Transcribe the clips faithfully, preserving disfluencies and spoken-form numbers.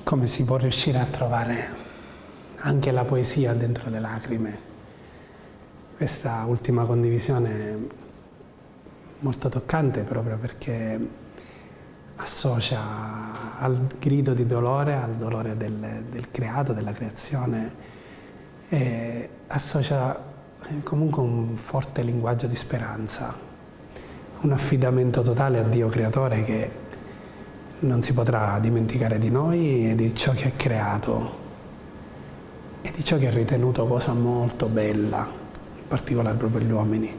come si può riuscire a trovare anche la poesia dentro le lacrime. Questa ultima condivisione è molto toccante proprio perché associa al grido di dolore, al dolore del, del creato, della creazione, e associa comunque un forte linguaggio di speranza, un affidamento totale a Dio creatore che non si potrà dimenticare di noi e di ciò che ha creato e di ciò che ha ritenuto cosa molto bella, in particolare proprio gli uomini.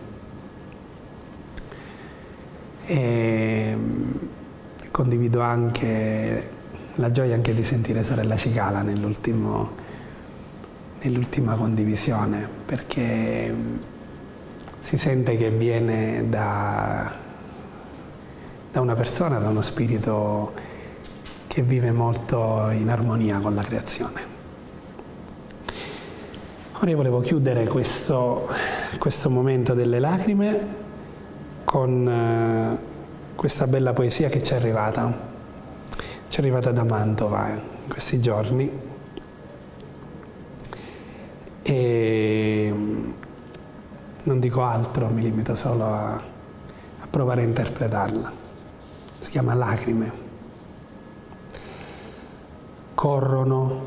E condivido anche la gioia anche di sentire sorella Cicala nell'ultima nell'ultima condivisione, perché si sente che viene da da una persona, da uno spirito che vive molto in armonia con la creazione. Ora io volevo chiudere questo, questo momento delle lacrime con eh, questa bella poesia che ci è arrivata, ci è arrivata da Mantova in questi giorni, e non dico altro, mi limito solo a, a provare a interpretarla. Si chiama Lacrime. Corrono